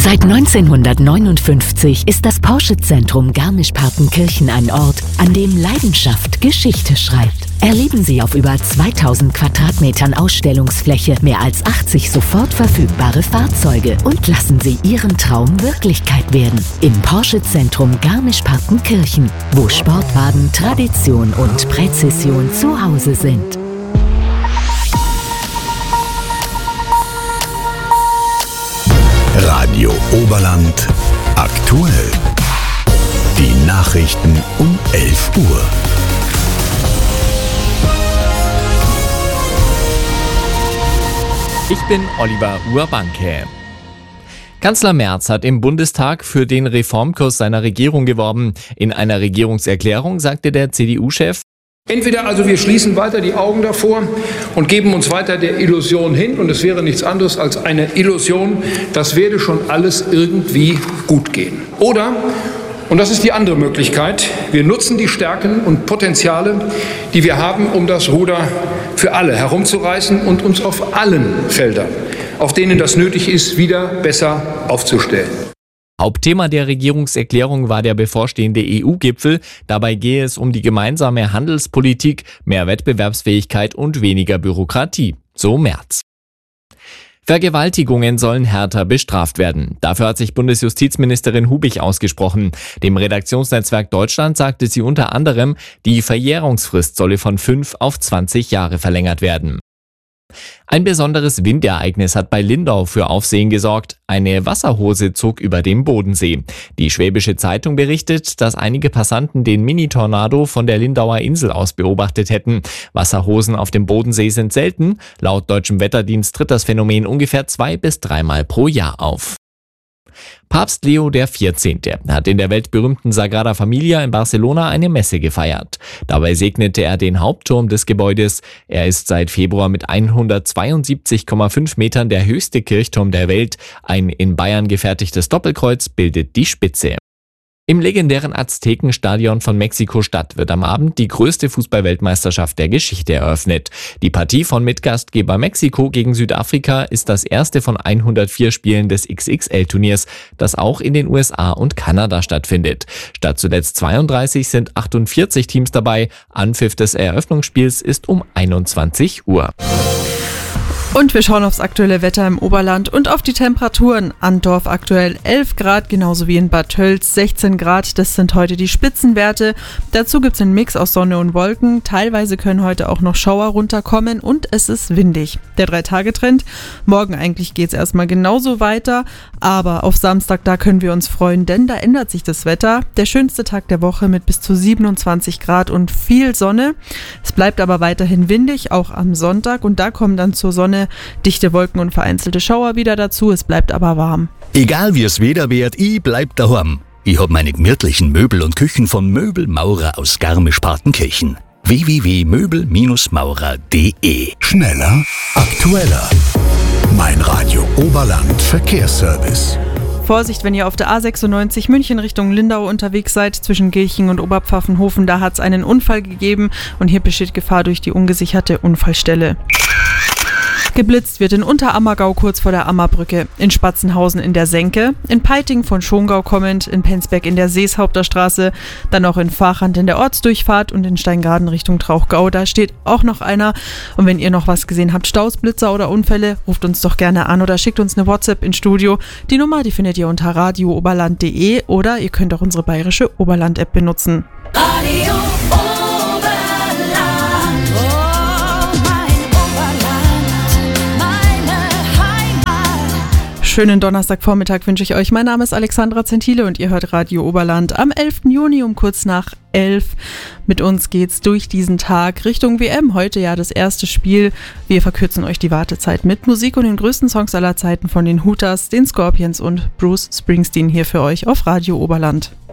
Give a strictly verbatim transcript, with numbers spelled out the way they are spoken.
Seit neunzehnhundertneunundfünfzig ist das Porsche-Zentrum Garmisch-Partenkirchen ein Ort, an dem Leidenschaft Geschichte schreibt. Erleben Sie auf über zweitausend Quadratmetern Ausstellungsfläche mehr als achtzig sofort verfügbare Fahrzeuge und lassen Sie Ihren Traum Wirklichkeit werden. Im Porsche-Zentrum Garmisch-Partenkirchen, wo Sportwagen, Tradition und Präzision zu Hause sind. Radio Oberland aktuell. Die Nachrichten um elf Uhr. Ich bin Oliver Urbanke. Kanzler Merz hat im Bundestag für den Reformkurs seiner Regierung geworben. In einer Regierungserklärung sagte der C D U-Chef: Entweder also wir schließen weiter die Augen davor und geben uns weiter der Illusion hin, und es wäre nichts anderes als eine Illusion, das werde schon alles irgendwie gut gehen. Oder, und das ist die andere Möglichkeit, wir nutzen die Stärken und Potenziale, die wir haben, um das Ruder für alle herumzureißen und uns auf allen Feldern, auf denen das nötig ist, wieder besser aufzustellen. Hauptthema der Regierungserklärung war der bevorstehende E U-Gipfel. Dabei gehe es um die gemeinsame Handelspolitik, mehr Wettbewerbsfähigkeit und weniger Bürokratie. So Merz. Vergewaltigungen sollen härter bestraft werden. Dafür hat sich Bundesjustizministerin Hubich ausgesprochen. Dem Redaktionsnetzwerk Deutschland sagte sie unter anderem, die Verjährungsfrist solle von fünf auf zwanzig Jahre verlängert werden. Ein besonderes Windereignis hat bei Lindau für Aufsehen gesorgt. Eine Wasserhose zog über dem Bodensee. Die Schwäbische Zeitung berichtet, dass einige Passanten den Mini-Tornado von der Lindauer Insel aus beobachtet hätten. Wasserhosen auf dem Bodensee sind selten. Laut deutschem Wetterdienst tritt das Phänomen ungefähr zwei bis dreimal pro Jahr auf. Papst Leo der vierzehnte. hat in der weltberühmten Sagrada Familia in Barcelona eine Messe gefeiert. Dabei segnete er den Hauptturm des Gebäudes. Er ist seit Februar mit hundertzweiundsiebzig Komma fünf Metern der höchste Kirchturm der Welt. Ein in Bayern gefertigtes Doppelkreuz bildet die Spitze. Im legendären Aztekenstadion von Mexiko-Stadt wird am Abend die größte Fußball-Weltmeisterschaft der Geschichte eröffnet. Die Partie von Mitgastgeber Mexiko gegen Südafrika ist das erste von hundertvier Spielen des X X L-Turniers, das auch in den U S A und Kanada stattfindet. Statt zuletzt zweiunddreißig sind achtundvierzig Teams dabei. Anpfiff des Eröffnungsspiels ist um einundzwanzig Uhr. Und wir schauen aufs aktuelle Wetter im Oberland und auf die Temperaturen. Andorf aktuell elf Grad, genauso wie in Bad Tölz sechzehn Grad. Das sind heute die Spitzenwerte. Dazu gibt es einen Mix aus Sonne und Wolken. Teilweise können heute auch noch Schauer runterkommen und es ist windig. Der Drei-Tage-Trend. Morgen eigentlich geht es erstmal genauso weiter. Aber auf Samstag, da können wir uns freuen, denn da ändert sich das Wetter. Der schönste Tag der Woche mit bis zu siebenundzwanzig Grad und viel Sonne. Es bleibt aber weiterhin windig, auch am Sonntag. Und da kommen dann zur Sonne dichte Wolken und vereinzelte Schauer wieder dazu. Es bleibt aber warm. Egal wie es Wetter wird, ich bleib daheim. Ich hab meine gemütlichen Möbel und Küchen von Möbelmaurer aus Garmisch-Partenkirchen. w w w punkt möbel maurer punkt d e. Schneller, aktueller. Mein Radio Oberland Verkehrsservice. Vorsicht, wenn ihr auf der A sechsundneunzig München Richtung Lindau unterwegs seid, zwischen Gilching und Oberpfaffenhofen, da hat es einen Unfall gegeben und hier besteht Gefahr durch die ungesicherte Unfallstelle. Geblitzt wird in Unterammergau kurz vor der Ammerbrücke, in Spatzenhausen in der Senke, in Peiting von Schongau kommend, in Penzberg in der Seeshaupter dann auch in Vachand in der Ortsdurchfahrt und in Steingaden Richtung Trauchgau. Da steht auch noch einer. Und wenn ihr noch was gesehen habt, Staus, Blitzer oder Unfälle, ruft uns doch gerne an oder schickt uns eine WhatsApp ins Studio. Die Nummer, die findet ihr unter radio oberland punkt de oder ihr könnt auch unsere bayerische Oberland-App benutzen. Radio Schönen Donnerstagvormittag wünsche ich euch. Mein Name ist Alexandra Zentile und ihr hört Radio Oberland am elften Juni um kurz nach elf. Mit uns geht's durch diesen Tag Richtung W M. Heute ja das erste Spiel. Wir verkürzen euch die Wartezeit mit Musik und den größten Songs aller Zeiten von den Hooters, den Scorpions und Bruce Springsteen hier für euch auf Radio Oberland.